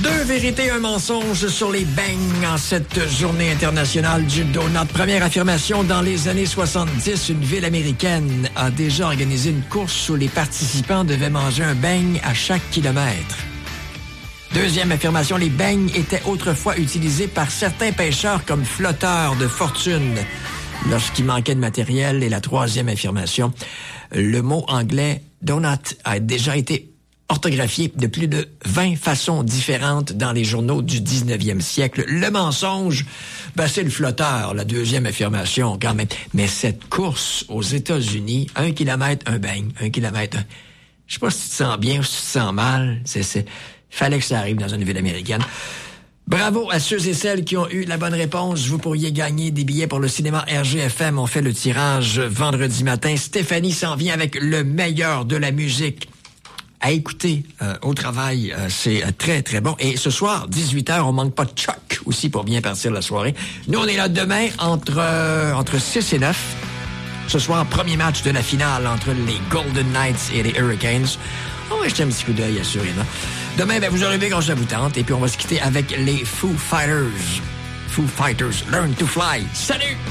Deux vérités, un mensonge sur les beignes en cette journée internationale du donut. Première affirmation, dans les années 70, une ville américaine a déjà organisé une course où les participants devaient manger un beigne à chaque kilomètre. Deuxième affirmation, les beignes étaient autrefois utilisés par certains pêcheurs comme flotteurs de fortune lorsqu'il manquait de matériel. Et la troisième affirmation, le mot anglais donut a déjà été orthographié de plus de 20 façons différentes dans les journaux du 19e siècle. Le mensonge, c'est le flotteur, la deuxième affirmation quand même. Mais cette course aux États-Unis, 1 kilomètre, un beigne, 1 kilomètre, je sais pas si tu te sens bien ou si tu te sens mal, fallait que ça arrive dans une ville américaine. Bravo à ceux et celles qui ont eu la bonne réponse. Vous pourriez gagner des billets pour le cinéma RGFM. On fait le tirage vendredi matin. Stéphanie s'en vient avec le meilleur de la musique à écouter au travail. C'est très, très bon. Et ce soir, 18h, on manque pas de Chuck aussi pour bien partir la soirée. Nous, on est là demain entre 6 et 9. Ce soir, premier match de la finale entre les Golden Knights et les Hurricanes. On va jeter un petit coup d'œil, assurément. Demain, vous aurez vu quand ça vous tente. Et puis, on va se quitter avec les Foo Fighters. Foo Fighters, Learn to Fly. Salut!